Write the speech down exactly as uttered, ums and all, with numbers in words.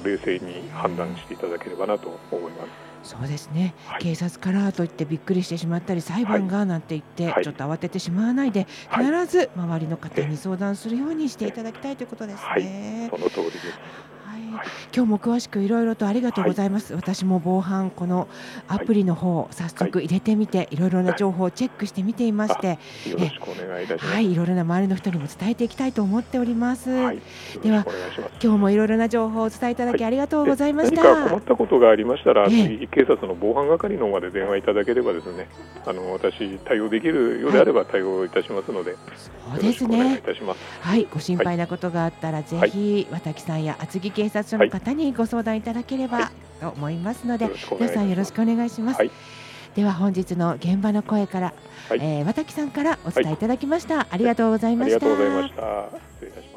冷静に判断していただければなと思います。 そうですね、 はい、 警察からといってびっくりしてしまったり、裁判がなんて言って、 はい、 ちょっと慌ててしまわないで、 はい、 必ず周りの方に相談するようにしていただきたいということですはい、 ね。 その通りです。 はい、 はい、 今日も詳しくいろいろとありがとうはい、 ございます。私も防犯このアはい、 プリの方早はい、 速入れてみて、いろいろなはい、 情報をチェックしてみていましあ、 て、え、 よろしくお願いいたします。 はい、いろいろな周りの人にも伝えていきたいと思っております。 はい、よろでは、 しくお願いします。 今日もいろいろな情報をお伝えいただはい。 きありがとうごで、 ざいまし何か困た。 ったことがありましたら、 ええ、 次警察の防犯係の方まで電話いただければですね、あの私対応できるようはい、 であれば対応いたしますので、よそうろですね。 しくお願いいたします。 はい、ご心はい、 配なことがあったら、ぜはい、 ひ渡木さんや厚木警察署はい、 の方にご相談いただけれはい、 ばと思いますので、 よろしくお皆願いいたします。 さんよろしくお願いします。 はい、 では本日の現場の声から、 はい、 えー、渡木さんからおはい、 伝えいただきました。ありはい、 がとうございありがましとうございました。 た。失礼いたします。